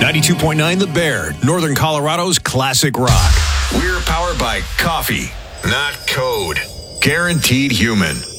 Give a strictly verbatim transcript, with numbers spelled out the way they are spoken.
ninety-two point nine The Bear, Northern Colorado's classic rock. We're powered by coffee, not code. Guaranteed Human.